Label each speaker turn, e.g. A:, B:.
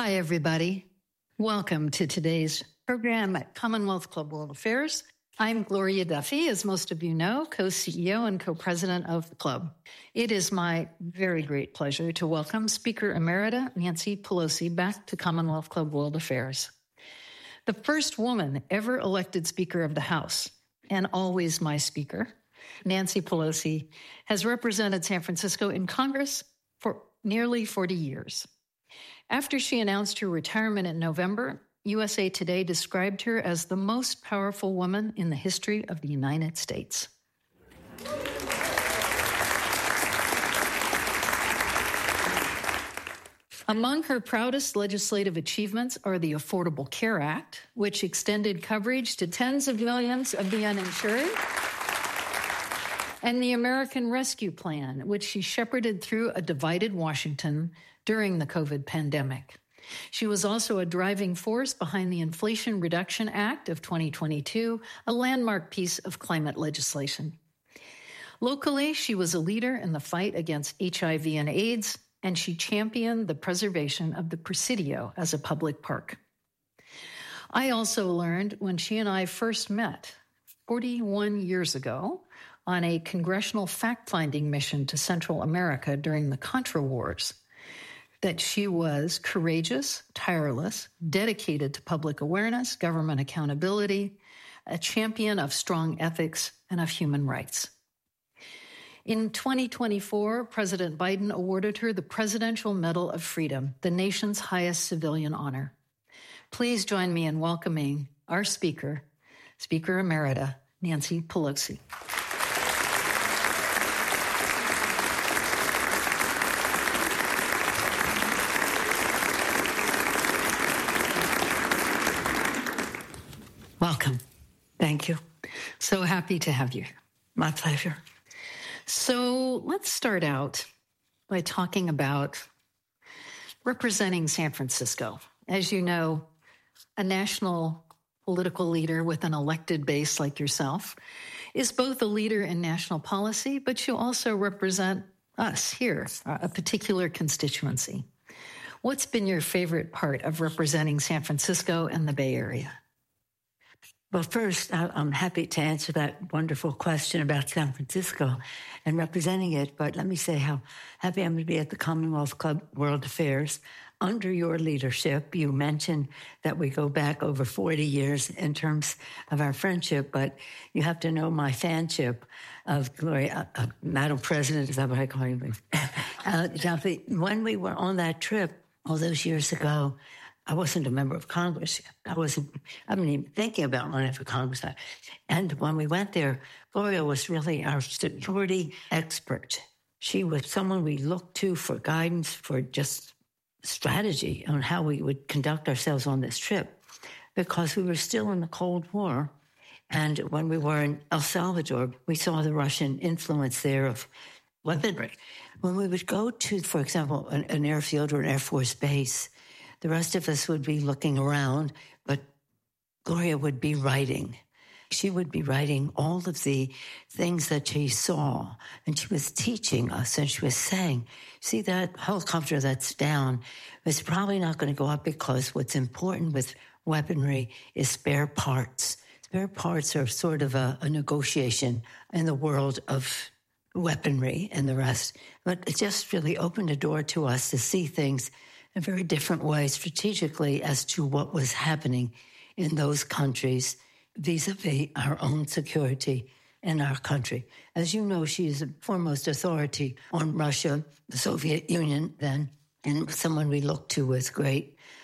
A: Hi, everybody. Welcome to today's program at Commonwealth Club World Affairs. I'm Gloria Duffy, as most of you know, co-CEO and co-president of the club. It is my very great pleasure to welcome Speaker Emerita Nancy Pelosi back to Commonwealth Club World Affairs. The first woman ever elected Speaker of the House, and always my speaker, Nancy Pelosi, has represented San Francisco in Congress for nearly 40 years. After she announced her retirement in November, USA Today described her as the most powerful woman in the history of the United States. Among her proudest legislative achievements are the Affordable Care Act, which extended coverage to tens of millions of the uninsured, and the American Rescue Plan, which she shepherded through a divided Washington during the COVID pandemic. She was also a driving force behind the Inflation Reduction Act of 2022, a landmark piece of climate legislation. Locally, she was a leader in the fight against HIV and AIDS, and she championed the preservation of the Presidio as a public park. I also learned when she and I first met 41 years ago on a congressional fact-finding mission to Central America during the Contra Wars, that she was courageous, tireless, dedicated to public awareness, government accountability, a champion of strong ethics and of human rights. In 2024, President Biden awarded her the Presidential Medal of Freedom, the nation's highest civilian honor. Please join me in welcoming our speaker, Speaker Emerita Nancy Pelosi. Welcome. Thank you. So happy to have you.
B: My pleasure.
A: So let's start out by talking about representing San Francisco. As you know, a national political leader with an elected base like yourself is both a leader in national policy, but you also represent us here, a particular constituency. What's been your favorite part of representing San Francisco and the Bay Area?
B: Well, first, I'm happy to answer that wonderful question about San Francisco and representing it. But let me say how happy I'm going to be at the Commonwealth Club World Affairs under your leadership. You mentioned that we go back over 40 years in terms of our friendship, but you have to know my fanship of Gloria, Madam President, is that what I call you? Duffy, when we were on that trip all those years ago, I wasn't a member of Congress yet. I wasn't even thinking about running for Congress. And when we went there, Gloria was really our security expert. She was someone we looked to for guidance, for just strategy on how we would conduct ourselves on this trip, because we were still in the Cold War. And when we were in El Salvador, we saw the Russian influence there of weaponry. When we would go to, for example, an airfield or an Air Force base, the rest of us would be looking around, but Gloria would be writing. She would be writing all of the things that she saw, and she was teaching us, and she was saying, see, that helicopter that's down is probably not going to go up because what's important with weaponry is spare parts. Spare parts are sort of a negotiation in the world of weaponry and the rest. But it just really opened a door to us to see things in a very different way strategically as to what was happening in those countries vis-a-vis our own security in our country. As you know, she is the foremost authority on Russia, the Soviet Union then, and someone we look to with great